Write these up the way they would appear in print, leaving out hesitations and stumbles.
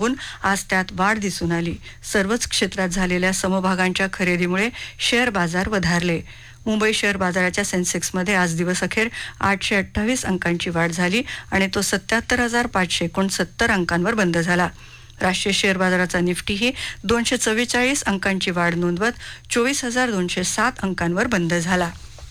बघून आज त्यात वाढ दिसून आली. सर्वच क्षेत्रात झालेल्या समभागांच्या खरेदीमुळे शेअर बाजार वधारले. मुंबई शेअर बाजाराच्या सेन्सेक्समध्ये आज दिवसअखेर 828 अंकांची वाढ झाली आणि तो 77,569 अंकांवर बंद झाला. राष्ट्रीय शेअर बाजाराचा निफ्टीही 244 अंकांची वाढ नोंदवत 24,207 अंकांवर बंद झाला.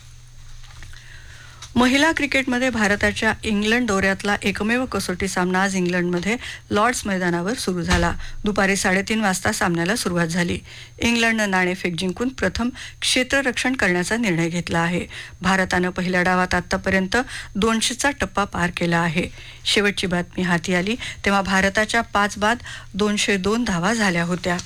महिला क्रिकेटमध्ये भारताच्या इंग्लंड दौऱ्यातला एकमेव कसोटी सामना आज इंग्लंडमध्ये लॉर्ड्स मैदानावर सुरू झाला. दुपारी 3:30 वाजता सामन्याला सुरुवात झाली. इंग्लंडनं नाणेफेक जिंकून प्रथम क्षेत्ररक्षण करण्याचा निर्णय घेतला आहे. भारतानं पहिल्या डावात आतापर्यंत 200चा टप्पा पार केला आहे. शेवटची बातमी हाती आली तेव्हा भारताच्या 5 बाद 202 धावा झाल्या होत्या.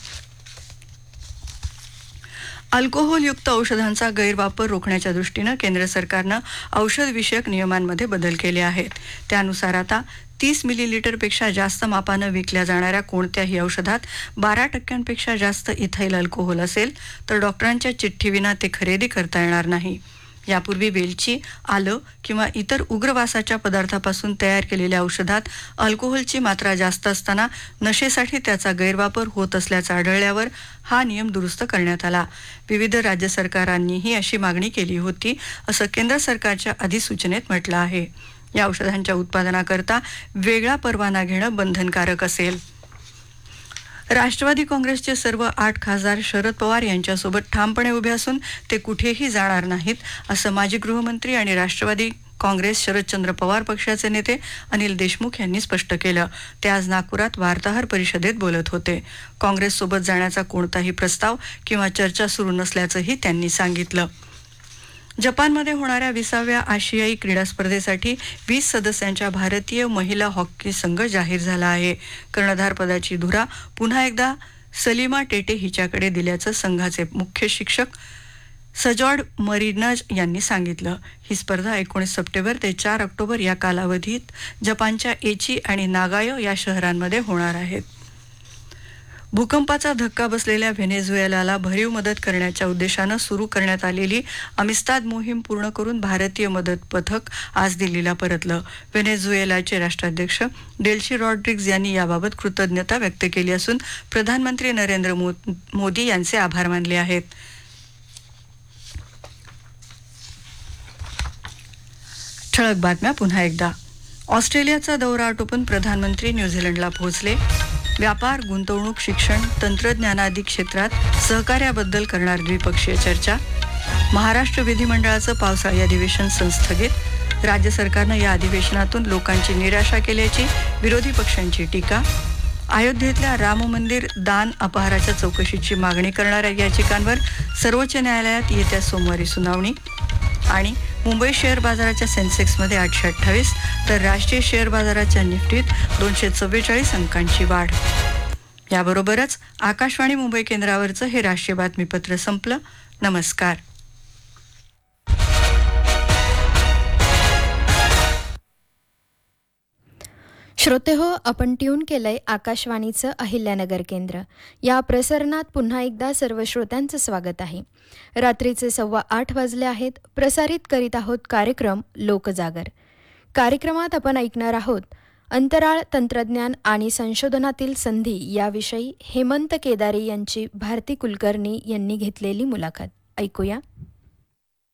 अल्कोहोलयुक्त औषधांचा गैरवापर रोखण्याच्या दृष्टीनं केंद्र सरकारनं औषधविषयक नियमांमध्ये बदल केले आहेत. त्यानुसार आता 30 मिलीलीटरपेक्षा जास्त मापानं विकल्या जाणाऱ्या कोणत्याही औषधात 12% जास्त इथाईल अल्कोहोल असेल तर डॉक्टरांच्या चिठ्ठीविना ते खरेदी करता येणार नाही. यापूर्वी वेलची, आलं किंवा इतर उग्रवासाच्या पदार्थापासून तयार केलेल्या औषधात अल्कोहोलची मात्रा जास्त असताना नशेसाठी त्याचा गैरवापर होत असल्याचं आढळल्यावर हा नियम दुरुस्त करण्यात आला. विविध राज्य सरकारांनीही अशी मागणी केली होती असं केंद्र सरकारच्या अधिसूचनेत म्हटलं आहे. या औषधांच्या उत्पादनाकरता वेगळा परवाना घेणं बंधनकारक असेल. राष्ट्रवादी काँग्रेसचे सर्व 8 खासदार शरद पवार यांच्यासोबत ठामपणे उभे असून ते कुठेही जाणार नाहीत असं माजी गृहमंत्री आणि राष्ट्रवादी काँग्रेस शरदचंद्र पवार पक्षाचे नेते अनिल देशमुख यांनी स्पष्ट केलं. ते आज नागपुरात वार्ताहर परिषदेत बोलत होते. काँग्रेससोबत जाण्याचा कोणताही प्रस्ताव किंवा चर्चा सुरू नसल्याचंही त्यांनी सांगितलं. जपानमध्ये होणाऱ्या 20व्या आशियाई क्रीडा स्पर्धेसाठी 20 सदस्यांच्या भारतीय महिला हॉकी संघ जाहीर झाला आहे. कर्णधारपदाची धुरा पुन्हा एकदा सलीमा टेटे हिच्याकडे दिल्याचं संघाचे मुख्य शिक्षक सजॉड मरिनज यांनी सांगितलं. ही स्पर्धा 19 सप्टेंबर ते 4 ऑक्टोबर या कालावधीत जपानच्या एची आणि नागायो या शहरांमध्ये होणार आहेत. भूकंपाचा धक्का बसलेल्या व्हेनेझुएलाला भरीव मदत करण्याच्या उद्देशानं सुरू करण्यात आलेली अमिस्ताद मोहीम पूर्ण करून भारतीय मदत पथक आज दिल्लीला परतलं. व्हेनेझुएलाचे राष्ट्राध्यक्ष डेल्सी रॉड्रिग्ज यांनी याबाबत कृतज्ञता व्यक्त केली असून प्रधानमंत्री नरेंद्र मोदी यांचे आभार मानले आहेत. ठळक बातम्या पुन्हा एकदा. ऑस्ट्रेलियाचा दौरा आटोपून प्रधानमंत्री न्यूझीलंडला पोहोचले. व्यापार, गुंतवणूक, शिक्षण, तंत्रज्ञानादी क्षेत्रात सहकार्याबद्दल करणार द्विपक्षीय चर्चा. महाराष्ट्र विधिमंडळाचं पावसाळी अधिवेशन संस्थगित. राज्य सरकारनं या अधिवेशनातून लोकांची निराशा केल्याची विरोधी पक्षांची टीका. अयोध्येतल्या राम मंदिर दान अपहाराच्या चौकशीची मागणी करणाऱ्या याचिकांवर सर्वोच्च न्यायालयात येत्या सोमवारी सुनावणी. आणि मुंबई शेअर बाजाराच्या सेन्सेक्समध्ये 828 तर राष्ट्रीय शेअर बाजाराच्या निफ्टीत 244 अंकांची वाढ. याबरोबरच आकाशवाणी मुंबई केंद्रावरचं हे राष्ट्रीय बातमीपत्र संपलं. नमस्कार. श्रोतेहो, आपण ट्यून केलंय आकाशवाणीचं अहिल्यानगर केंद्र. या प्रसारणात पुन्हा एकदा सर्व श्रोत्यांचं स्वागत आहे. रात्रीचे 8:15 वाजले आहेत. प्रसारित करीत आहोत कार्यक्रम लोकजागर. कार्यक्रमात आपण ऐकणार आहोत अंतराळ तंत्रज्ञान आणि संशोधनातील संधी याविषयी हेमंत केदारे यांची भारती कुलकर्णी यांनी घेतलेली मुलाखत. ऐकूया.